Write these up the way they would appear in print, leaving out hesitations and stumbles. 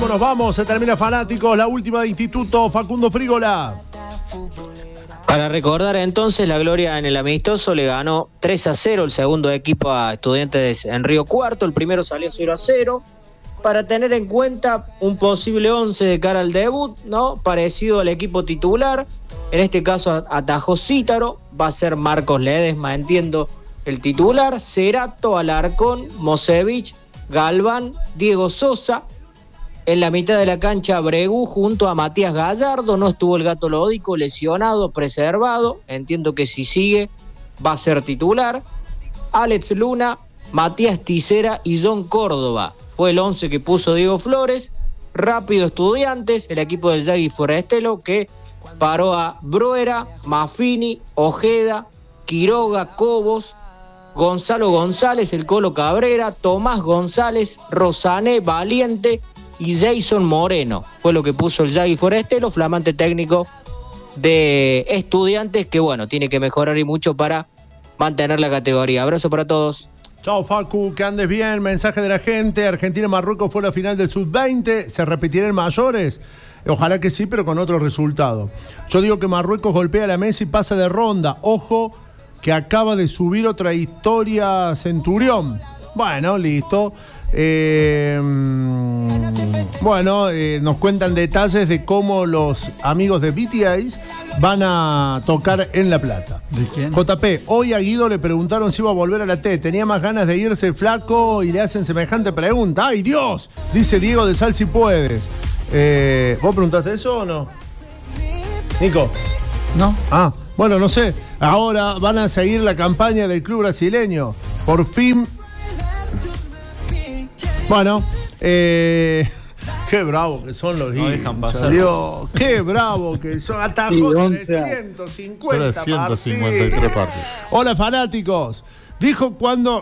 nos vamos. Se termina Fanáticos, la última de Instituto. Facundo Frígola. Para recordar entonces, la Gloria en el amistoso le ganó 3-0 el segundo equipo a Estudiantes en Río Cuarto. El primero salió 0-0. Para tener en cuenta un posible 11 de cara al debut, ¿no? Parecido al equipo titular. En este caso atajó Cítaro. Va a ser Marcos Ledesma, entiendo, el titular. Cerato, Alarcón, Mosevich, Galván, Diego Sosa. En la mitad de la cancha, Bregú junto a Matías Gallardo. No estuvo el Gato Lódico, lesionado, preservado. Entiendo que si sigue va a ser titular. Alex Luna, Matías Tisera y John Córdoba. Fue el 11 que puso Diego Flores. Rápido Estudiantes, el equipo del Yagui Forestelo, que paró a Bruera, Maffini, Ojeda, Quiroga, Cobos, Gonzalo González, el Colo Cabrera, Tomás González, Rosané, Valiente y Jason Moreno. Fue lo que puso el Yagui Forestelo, flamante técnico de Estudiantes, que bueno, tiene que mejorar y mucho para mantener la categoría. Abrazo para todos. Chao, Facu, que andes bien. Mensaje de la gente. Argentina-Marruecos fue la final del Sub-20. ¿Se repetirá en mayores? Ojalá que sí, pero con otro resultado. Yo digo que Marruecos golpea a la Messi y pasa de ronda. Ojo, que acaba de subir otra historia Centurión. Bueno, listo. Nos cuentan detalles de cómo los amigos de BTS van a tocar en La Plata. ¿De quién? JP, hoy a Guido le preguntaron si iba a volver a la T. Tenía más ganas de irse flaco y le hacen semejante pregunta. ¡Ay, Dios! Dice Diego de Sal si puedes. ¿Vos preguntaste eso o no? Nico. No. Ah, bueno, no sé. Ahora van a seguir la campaña del club brasileño. Por fin. Bueno, qué bravo que son los no dejan pasar. Dios, qué bravo que son. Atajó 353 partidos. Hola, fanáticos. Dijo cuando...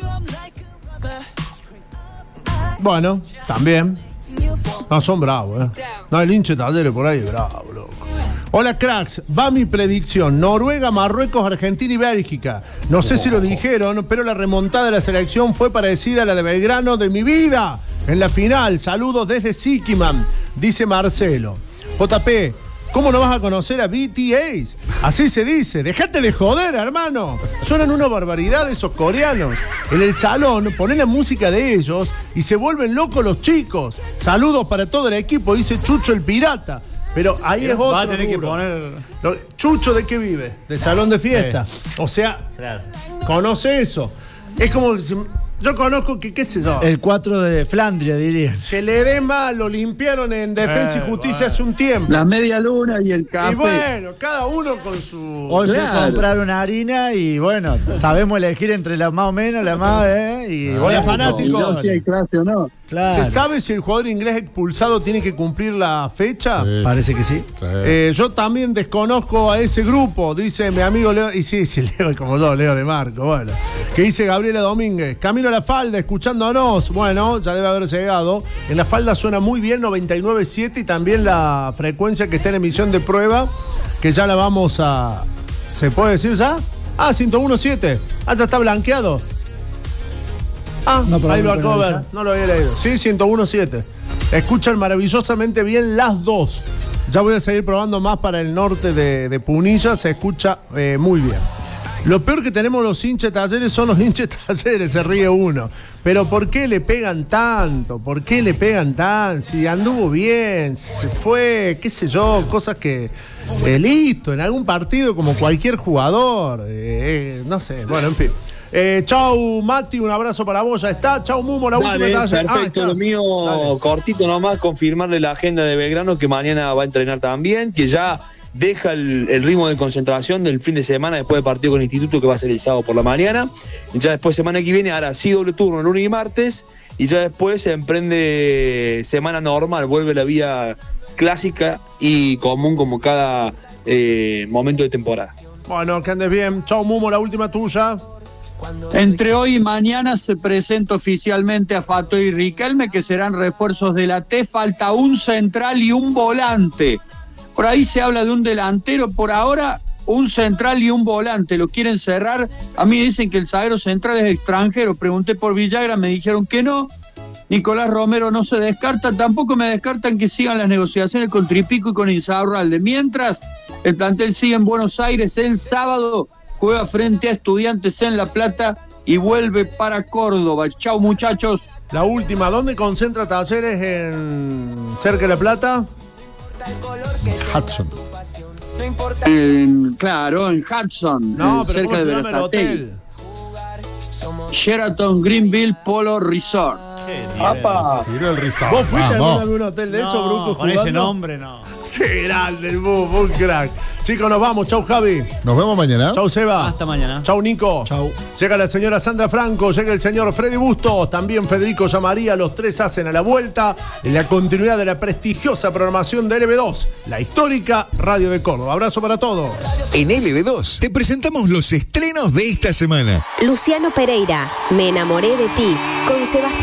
Bueno, también. No, son bravos, No, el hinche Talleres por ahí, bravo, loco. Hola, cracks. Va mi predicción. Noruega, Marruecos, Argentina y Bélgica. No sé si lo dijeron, pero la remontada de la selección fue parecida a la de Belgrano de mi vida. En la final, saludos desde Sikiman, dice Marcelo. JP, ¿cómo no vas a conocer a BTS? Así se dice. Dejate de joder, hermano. Suenan una barbaridad esos coreanos. En el salón ponen la música de ellos y se vuelven locos los chicos. Saludos para todo el equipo, dice Chucho el Pirata. Pero ahí es otro. Va a tener que rubro. poner... ¿Chucho de qué vive? ¿De salón de fiesta? Sí. O sea, claro, conoce eso. Es como... Yo conozco que, qué sé yo. El 4 de Flandria, diría. Que Ledesma lo limpiaron en Defensa y Justicia hace un tiempo. La media luna y el café. Y bueno, cada uno con su... Hoy fui a comprar una harina y bueno, sabemos elegir entre la más o menos, la más, y bueno, fanáticos. No, si hay clase o no. Claro. ¿Se sabe si el jugador inglés expulsado tiene que cumplir la fecha? Sí. Parece que sí. Yo también desconozco a ese grupo, dice mi amigo Leo. Y sí, Leo, como yo, Leo de Marco. Bueno, que dice Gabriela Domínguez. Camino a La Falda, escuchándonos. Bueno, ya debe haber llegado. En La Falda suena muy bien 99.7 y también la frecuencia que está en emisión de prueba, que ya la vamos a... ¿Se puede decir ya? 101.7. Ya está blanqueado. No, ahí lo acabo de ver, no lo había leído. Sí, 101.7. Escuchan maravillosamente bien las dos. Ya voy a seguir probando más para el norte de Punilla, se escucha muy bien. Lo peor que tenemos los hinchas Talleres son los hinchas Talleres, se ríe uno. Pero ¿por qué le pegan tanto? ¿Por qué le pegan tan? Si anduvo bien, se fue, qué sé yo, cosas que... listo, en algún partido como cualquier jugador. No sé, bueno, en fin. Chau, Mati, un abrazo para vos, ya está. Chau, Mumo, la última talla. Perfecto, lo mío, cortito nomás, confirmarle la agenda de Belgrano, que mañana va a entrenar también, que ya deja el ritmo de concentración del fin de semana después del partido con el Instituto, que va a ser el sábado por la mañana. Ya después, semana que viene, hará sí doble turno lunes y martes, y ya después se emprende semana normal, vuelve la vía clásica y común como cada momento de temporada. Bueno, que andes bien. Chau, Mumo, la última tuya. Entre hoy y mañana se presenta oficialmente a Fato y Riquelme, que serán refuerzos de la T. Falta un central y un volante. Por ahí se habla de un delantero. Por ahora, un central y un volante. Lo quieren cerrar. A mí dicen que el zaguero central es extranjero. Pregunté por Villagra, me dijeron que no. Nicolás Romero no se descarta, tampoco me descartan que sigan las negociaciones con Tripico y con Insaurralde. Mientras, el plantel sigue en Buenos Aires, el sábado juega frente a Estudiantes en La Plata y vuelve para Córdoba. Chau, muchachos. La última, ¿dónde concentra Talleres cerca de La Plata? Hudson. Claro, en Hudson, No, pero cerca ¿cómo se de llama el hotel? Sheraton Greenville Polo Resort. ¡Apa! Tiró el resort. ¿Vos fuiste Vamos. a algún hotel de eso, Bruco? Con ese jugando? nombre no. Qué grande el Bubu, un crack. Chicos, nos vamos. Chau, Javi. Nos vemos mañana. Chau, Seba. Hasta mañana. Chau, Nico. Chau. Llega la señora Sandra Franco, llega el señor Freddy Bustos, también Federico Llamaría. Los tres hacen a la vuelta en la continuidad de la prestigiosa programación de LB2, la histórica Radio de Córdoba. Abrazo para todos. En LB2 te presentamos los estrenos de esta semana. Luciano Pereira, Me enamoré de ti, con Sebastián